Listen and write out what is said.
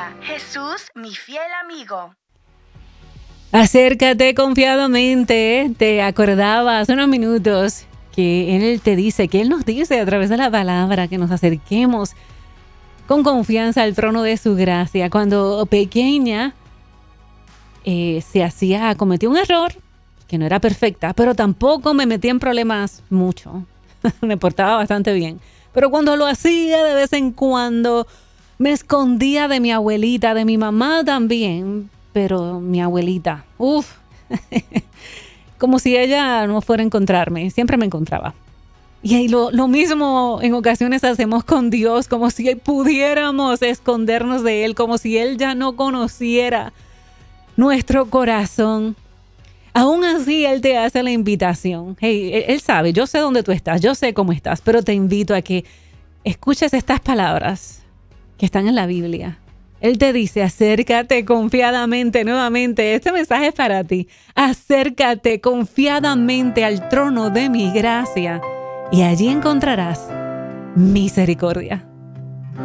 Misericordia. Jesús, mi fiel amigo. Acércate confiadamente. Te acordaba hace unos minutos que Él te dice, que Él nos dice a través de la palabra que nos acerquemos con confianza al trono de su gracia. Cuando pequeña cometí un error, que no era perfecta, pero tampoco me metí en problemas mucho. Me portaba bastante bien. Pero cuando lo hacía de vez en cuando, me escondía de mi abuelita, de mi mamá también, pero mi abuelita, como si ella no fuera a encontrarme, siempre me encontraba. Y ahí lo mismo en ocasiones hacemos con Dios, como si pudiéramos escondernos de Él, como si Él ya no conociera nuestro corazón. Aún así, Él te hace la invitación. Hey, Él sabe, yo sé dónde tú estás, yo sé cómo estás, pero te invito a que escuches estas palabras que están en la Biblia. Él te dice, acércate confiadamente, nuevamente, este mensaje es para ti. Acércate confiadamente al trono de mi gracia y allí encontrarás misericordia.